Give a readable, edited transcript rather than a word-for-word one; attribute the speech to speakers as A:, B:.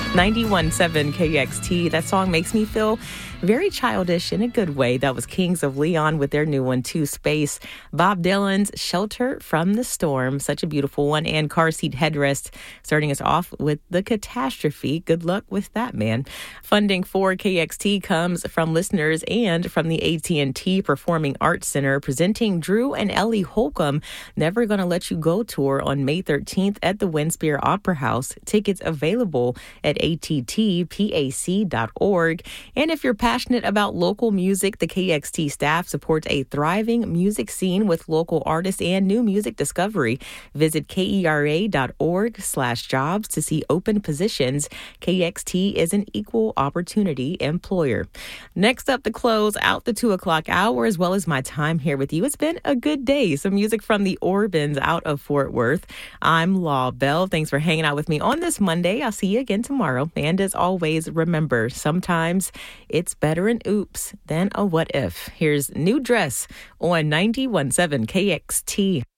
A: 91.7 KXT. That song makes me feel very childish in a good way. That was Kings of Leon with their new one, To Space. Bob Dylan's Shelter from the Storm. Such a beautiful one. And Car Seat Headrest starting us off with The Catastrophe. Good luck with that, man. Funding for KXT comes from listeners and from the AT&T Performing Arts Center presenting Drew and Ellie Holcomb Never Gonna Let You Go tour on May 13th at the Winspear Opera House. Tickets available at attpac.org. And if you're passionate about local music, the KXT staff supports a thriving music scene with local artists and new music discovery. Visit kera.org/jobs to see open positions. KXT is an equal opportunity employer. Next up, to close out the 2 o'clock hour, as well as my time here with you. It's been a good day. Some music from the Orbans out of Fort Worth. I'm Law Bell. Thanks for hanging out with me on this Monday. I'll see you again tomorrow. And as always, remember, sometimes it's better an oops than a what if. Here's New Dress on 91.7 KXT.